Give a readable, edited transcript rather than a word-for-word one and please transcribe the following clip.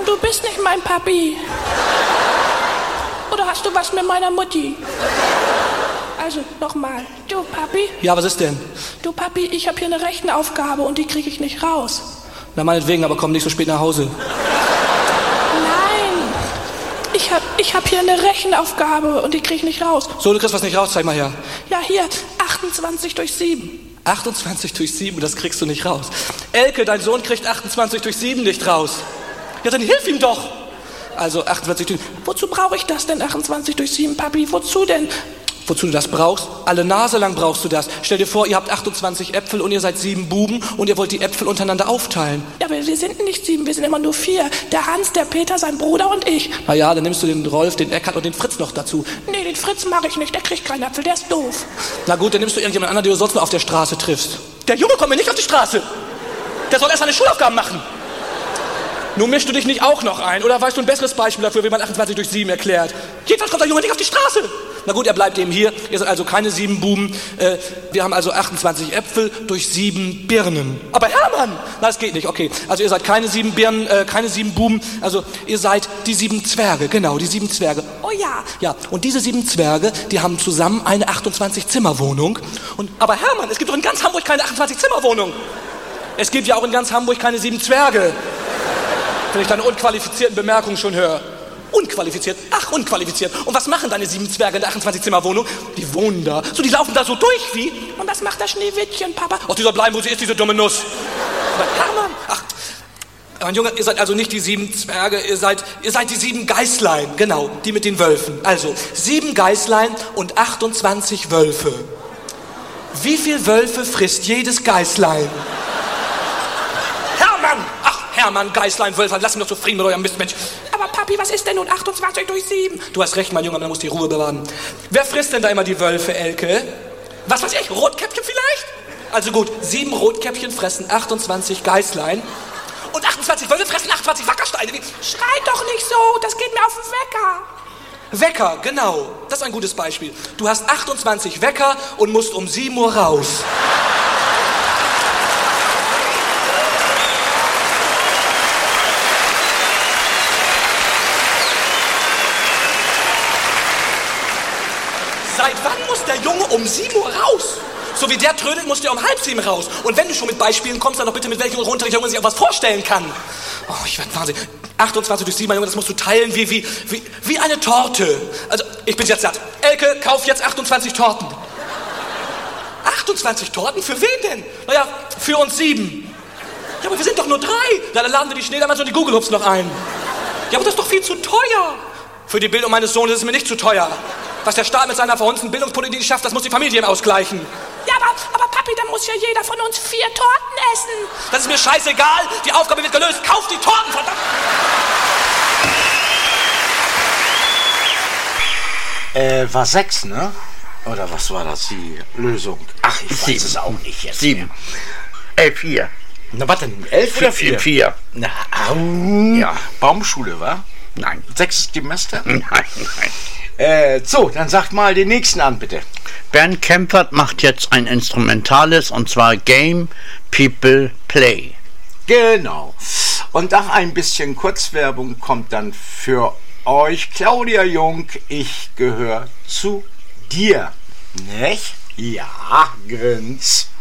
du bist nicht mein Papi. Oder hast du was mit meiner Mutti? Also, nochmal. Du, Papi? Ja, was ist denn? Du, Papi, ich habe hier eine Rechenaufgabe und die kriege ich nicht raus. Na, meinetwegen, aber komm nicht so spät nach Hause. Nein. Ich hab hier eine Rechenaufgabe und die kriege ich nicht raus. So, du kriegst was nicht raus, zeig mal her. Ja, hier, 28 durch 7. 28 durch 7, das kriegst du nicht raus. Elke, dein Sohn kriegt 28 durch 7 nicht raus. Ja, dann hilf ihm doch. Also 28 durch... Wozu brauche ich das denn, 28 durch 7, Papi? Wozu denn? Wozu du das brauchst? Alle Nase lang brauchst du das. Stell dir vor, ihr habt 28 Äpfel und ihr seid 7 Buben und ihr wollt die Äpfel untereinander aufteilen. Ja, aber wir sind nicht 7, wir sind immer nur 4. Der Hans, der Peter, sein Bruder und ich. Na ja, dann nimmst du den Rolf, den Eckhard und den Fritz noch dazu. Nee, den Fritz mache ich nicht, der kriegt keinen Apfel, der ist doof. Na gut, dann nimmst du irgendjemand anderen, den du sonst noch auf der Straße triffst. Der Junge kommt mir nicht auf die Straße. Der soll erst seine Schulaufgaben machen. Nun mischst du dich nicht auch noch ein, oder weißt du ein besseres Beispiel dafür, wie man 28 durch 7 erklärt? Jedenfalls kommt der Junge nicht auf die Straße. Na gut, er bleibt eben hier. Ihr seid also keine 7 Buben. Wir haben also 28 Äpfel durch 7 Birnen. Aber Hermann! Na, das geht nicht, okay. Also ihr seid keine 7 Birnen, keine 7 Buben. Also ihr seid die 7 Zwerge, genau, die 7 Zwerge. Oh ja. Ja, und diese 7 Zwerge, die haben zusammen eine 28-Zimmer-Wohnung. Aber Hermann, es gibt doch in ganz Hamburg keine 28-Zimmer-Wohnung. Es gibt ja auch in ganz Hamburg keine 7 Zwerge. Wenn ich deine unqualifizierten Bemerkungen schon höre. Unqualifiziert? Ach, unqualifiziert. Und was machen deine 7 Zwerge in der 28-Zimmer-Wohnung? Die wohnen da. So, die laufen da so durch wie... Und was macht das Schneewittchen, Papa? Ach, die soll bleiben, wo sie ist, diese dumme Nuss. Aber Hermann, ach... Mein Junge, ihr seid also nicht die 7 Zwerge, ihr seid die 7 Geißlein. Genau, die mit den Wölfen. Also, 7 Geißlein und 28 Wölfe. Wie viel Wölfe frisst jedes Geißlein? Hermann! Ach, Hermann, Geißlein, Wölfe, lasst mich doch zufrieden mit eurem Mist, Mensch. Aber Papi, was ist denn nun 28 durch 7? Du hast recht, mein Junge, man muss die Ruhe bewahren. Wer frisst denn da immer die Wölfe, Elke? Was weiß ich, Rotkäppchen vielleicht? Also gut, 7 Rotkäppchen fressen 28 Geißlein und 28 Wölfe fressen 28 Wackersteine. Schrei doch nicht so, das geht mir auf den Wecker. Wecker, genau, das ist ein gutes Beispiel. Du hast 28 Wecker und musst um 7 Uhr raus. Seit wann muss der Junge um 7 Uhr raus? So wie der trödelt, muss der um 6:30 raus. Und wenn du schon mit Beispielen kommst, dann doch bitte mit welchem Unterricht der Junge sich auch was vorstellen kann. Oh, ich werde wahnsinnig. 28 durch 7, mein Junge, das musst du teilen wie eine Torte. Also, ich bin jetzt satt. Elke, kauf jetzt 28 Torten. 28 Torten? Für wen denn? Naja, für uns 7. Ja, aber wir sind doch nur 3. Dann laden wir die Schneemanns und die Gugelhupps noch ein. Ja, aber das ist doch viel zu teuer. Für die Bildung meines Sohnes ist es mir nicht zu teuer. Was der Staat mit seiner verhunzten Bildungspolitik schafft, das muss die Familie ihm ausgleichen. Ja, aber Papi, dann muss ja jeder von uns 4 Torten essen. Das ist mir scheißegal. Die Aufgabe wird gelöst. Kauf die Torten, verdammt! War 6, ne? Oder was war das, die Lösung? Ach, ich weiß es auch nicht jetzt. 7. 4. Na, was denn? 11 oder 4? 4. Na, Ja. Baumschule, wa? Nein. 6. Semester? Nein. So, dann sagt mal den nächsten an, bitte. Bernd Kempfert macht jetzt ein Instrumentales, und zwar Game People Play. Genau. Und nach ein bisschen Kurzwerbung kommt dann für euch Claudia Jung, ich gehöre zu dir. Nicht? Ja, grins.